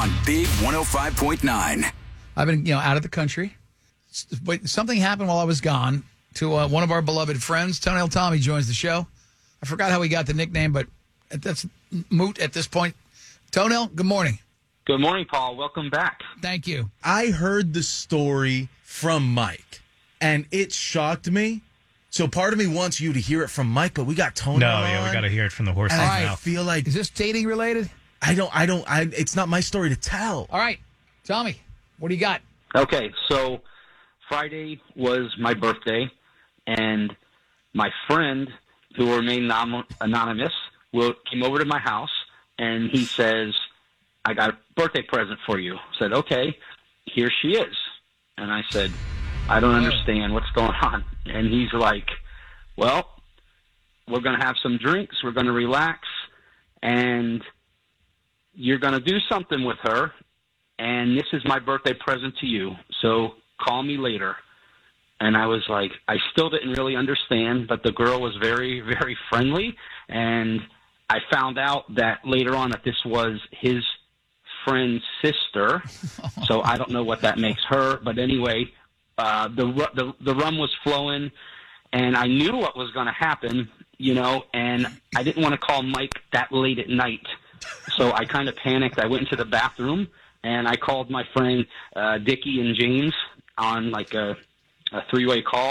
on Big 105.9. I've been, out of the country. But something happened while I was gone to one of our beloved friends. Toenail Tommy joins the show. I forgot how he got the nickname, but that's moot at this point. Toenail, good morning. Good morning, Paul. Welcome back. Thank you. I heard the story from Mike, and it shocked me. So part of me wants you to hear it from Mike, but we got Toenail No, on, yeah, we got to hear it from the horse's and I mouth. feel like Is this dating related? it's not my story to tell. All right. Tommy, what do you got? Okay, so Friday was my birthday, and my friend, who will remain anonymous, came over to my house, and he says, I got a birthday present for you. I said, okay, here she is. And I said, I don't understand what's going on. And he's like, well, we're going to have some drinks, we're going to relax, and you're going to do something with her, and this is my birthday present to you, so call me later. And I was like, I still didn't really understand, but the girl was very, very friendly, and I found out that later on that this was his friend's sister, so I don't know what that makes her, but anyway, the rum was flowing, and I knew what was going to happen, and I didn't want to call Mike that late at night, so I kind of panicked. I went into the bathroom, and I called my friend Dickie and James on like a three-way call.